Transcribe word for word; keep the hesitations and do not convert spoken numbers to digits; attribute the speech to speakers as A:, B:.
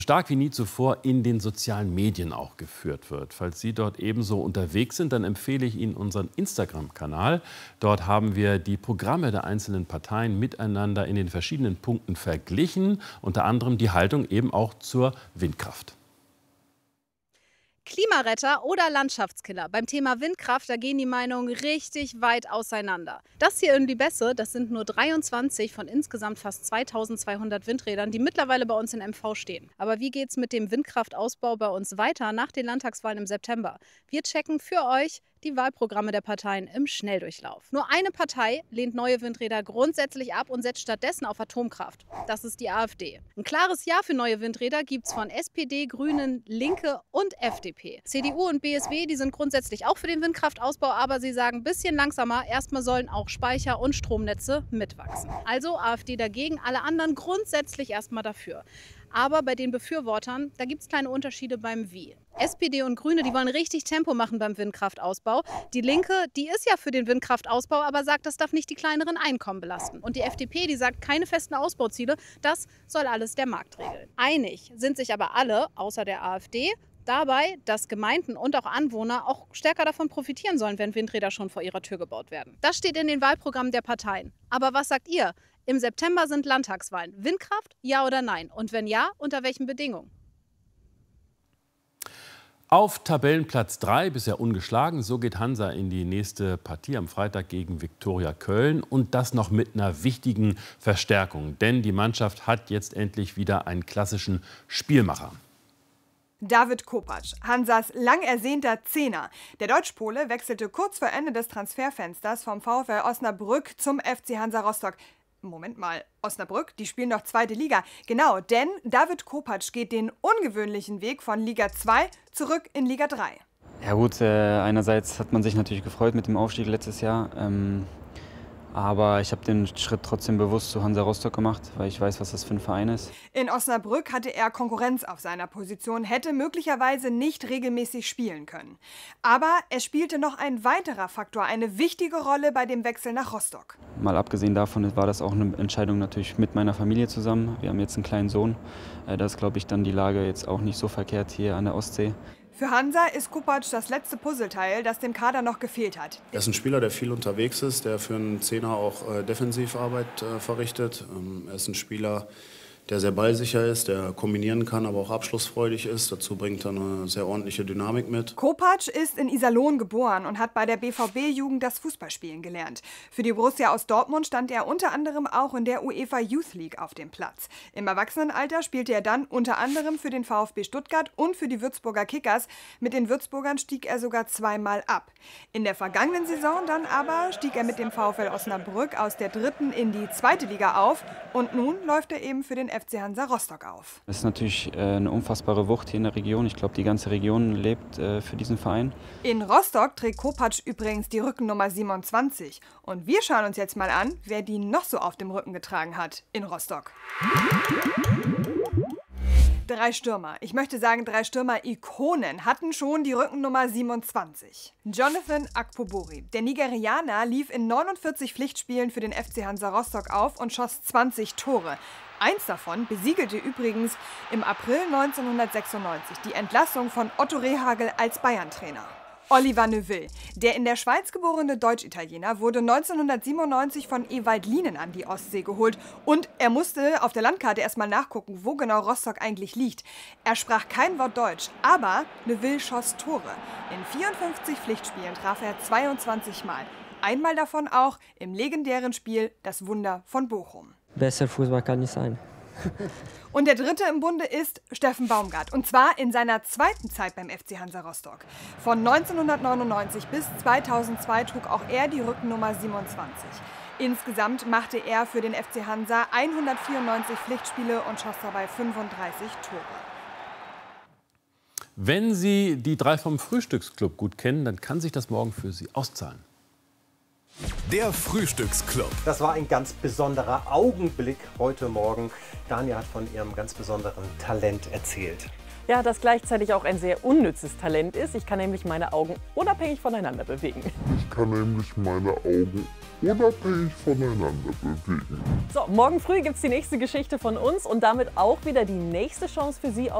A: stark wie nie zuvor in den sozialen Medien auch geführt wird. Falls Sie dort ebenso unterwegs sind, dann empfehle ich Ihnen unseren Instagram-Kanal. Dort haben wir die Programme der einzelnen Parteien miteinander in den verschiedenen Punkten verglichen, unter anderem die Haltung eben auch zur Windkraft.
B: Klimaretter oder Landschaftskiller. Beim Thema Windkraft, da gehen die Meinungen richtig weit auseinander. Das hier in Lübesse, das sind nur dreiundzwanzig von insgesamt fast zweitausendzweihundert Windrädern, die mittlerweile bei uns in M V stehen. Aber wie geht es mit dem Windkraftausbau bei uns weiter nach den Landtagswahlen im September? Wir checken für euch die Wahlprogramme der Parteien im Schnelldurchlauf. Nur eine Partei lehnt neue Windräder grundsätzlich ab und setzt stattdessen auf Atomkraft. Das ist die AfD. Ein klares Ja für neue Windräder gibt es von S P D, Grünen, Linke und F D P. C D U und B S W, die sind grundsätzlich auch für den Windkraftausbau, aber sie sagen ein bisschen langsamer. Erstmal sollen auch Speicher und Stromnetze mitwachsen. Also AfD dagegen, alle anderen grundsätzlich erstmal dafür. Aber bei den Befürwortern, da gibt es kleine Unterschiede beim Wie. S P D und Grüne, die wollen richtig Tempo machen beim Windkraftausbau. Die Linke, die ist ja für den Windkraftausbau, aber sagt, das darf nicht die kleineren Einkommen belasten. Und die F D P, die sagt, keine festen Ausbauziele, das soll alles der Markt regeln. Einig sind sich aber alle, außer der AfD, dabei, dass Gemeinden und auch Anwohner auch stärker davon profitieren sollen, wenn Windräder schon vor ihrer Tür gebaut werden. Das steht in den Wahlprogrammen der Parteien. Aber was sagt ihr? Im September sind Landtagswahlen. Windkraft, ja oder nein? Und wenn ja, unter welchen Bedingungen?
A: Auf Tabellenplatz drei, bisher ungeschlagen. So geht Hansa in die nächste Partie am Freitag gegen Viktoria Köln. Und das noch mit einer wichtigen Verstärkung. Denn die Mannschaft hat jetzt endlich wieder einen klassischen Spielmacher.
C: David Kopacz, Hansas lang ersehnter Zehner. Der Deutschpole wechselte kurz vor Ende des Transferfensters vom VfL Osnabrück zum F C Hansa Rostock. Moment mal, Osnabrück, die spielen doch zweite Liga. Genau, denn David Kopacz geht den ungewöhnlichen Weg von Liga zwei zurück in Liga drei.
D: Ja gut, äh, einerseits hat man sich natürlich gefreut mit dem Aufstieg letztes Jahr. Ähm, aber ich habe den Schritt trotzdem bewusst zu Hansa Rostock gemacht, weil ich weiß, was das für ein Verein ist.
C: In Osnabrück hatte er Konkurrenz auf seiner Position, hätte möglicherweise nicht regelmäßig spielen können. Aber es spielte noch ein weiterer Faktor eine wichtige Rolle bei dem Wechsel nach Rostock.
D: Mal abgesehen davon war das auch eine Entscheidung natürlich mit meiner Familie zusammen. Wir haben jetzt einen kleinen Sohn. Da ist, glaube ich, dann die Lage jetzt auch nicht so verkehrt hier an der Ostsee.
C: Für Hansa ist Kopacz das letzte Puzzleteil, das dem Kader noch gefehlt hat.
E: Er ist ein Spieler, der viel unterwegs ist, der für einen Zehner auch äh, Defensivarbeit äh, verrichtet. Ähm, er ist ein Spieler, der sehr ballsicher ist, der kombinieren kann, aber auch abschlussfreudig ist. Dazu bringt er eine sehr ordentliche Dynamik mit.
C: Kopacz ist in Iserlohn geboren und hat bei der B V B-Jugend das Fußballspielen gelernt. Für die Borussia aus Dortmund stand er unter anderem auch in der UEFA Youth League auf dem Platz. Im Erwachsenenalter spielte er dann unter anderem für den VfB Stuttgart und für die Würzburger Kickers. Mit den Würzburgern stieg er sogar zweimal ab. In der vergangenen Saison dann aber stieg er mit dem VfL Osnabrück aus der dritten in die zweite Liga auf. Und nun läuft er eben für den F C Hansa Rostock auf.
D: Das ist natürlich äh, eine unfassbare Wucht hier in der Region. Ich glaube, die ganze Region lebt äh, für diesen Verein.
C: In Rostock trägt Kopacz übrigens die Rückennummer siebenundzwanzig. Und wir schauen uns jetzt mal an, wer die noch so auf dem Rücken getragen hat in Rostock. Drei Stürmer, ich möchte sagen drei Stürmer-Ikonen, hatten schon die Rückennummer siebenundzwanzig. Jonathan Akpobori, der Nigerianer, lief in neunundvierzig Pflichtspielen für den F C Hansa Rostock auf und schoss zwanzig Tore. Eins davon besiegelte übrigens im April neunzehnhundertsechsundneunzig die Entlassung von Otto Rehhagel als Bayern-Trainer. Oliver Neuville, der in der Schweiz geborene Deutsch-Italiener, wurde neunzehnhundertsiebenundneunzig von Ewald Lienen an die Ostsee geholt. Und er musste auf der Landkarte erstmal nachgucken, wo genau Rostock eigentlich liegt. Er sprach kein Wort Deutsch, aber Neuville schoss Tore. In vierundfünfzig Pflichtspielen traf er zweiundzwanzig Mal. Einmal davon auch im legendären Spiel Das Wunder von Bochum.
F: Besser Fußball kann nicht sein.
C: Und der dritte im Bunde ist Steffen Baumgart. Und zwar in seiner zweiten Zeit beim F C Hansa Rostock. Von neunzehnhundertneunundneunzig bis zweitausendzwei trug auch er die Rückennummer siebenundzwanzig. Insgesamt machte er für den F C Hansa hundertvierundneunzig Pflichtspiele und schoss dabei fünfunddreißig Tore.
A: Wenn Sie die drei vom Frühstücksclub gut kennen, dann kann sich das morgen für Sie auszahlen.
G: Der Frühstücksclub.
H: Das war ein ganz besonderer Augenblick heute Morgen. Dania hat von ihrem ganz besonderen Talent erzählt. Ja, das gleichzeitig auch ein sehr unnützes Talent ist. Ich kann nämlich meine Augen unabhängig voneinander bewegen.
I: Ich kann nämlich meine Augen unabhängig voneinander bewegen.
H: So, morgen früh gibt es die nächste Geschichte von uns und damit auch wieder die nächste Chance für Sie auf